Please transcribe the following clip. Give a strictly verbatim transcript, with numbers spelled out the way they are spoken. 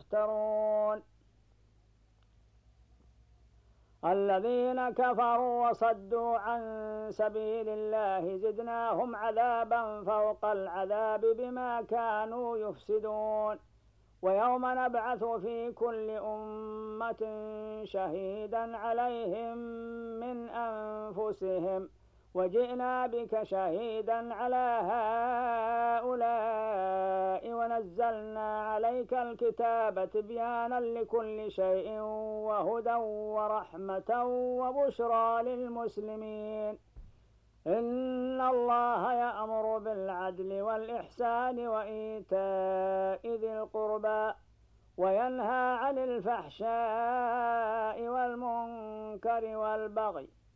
يفترون. الذين كفروا وصدوا عن سبيل الله زدناهم عذابا فوق العذاب بما كانوا يفسدون. ويوم نبعث في كل أمة شهيدا عليهم من أنفسهم وجئنا بك شهيدا على هؤلاء ونزلنا عليك الكتاب تبيانا لكل شيء وهدى ورحمة وبشرى للمسلمين. إن الله يأمر بالعدل والإحسان وإيتاء ذي القربى وينهى عن الفحشاء والمنكر والبغي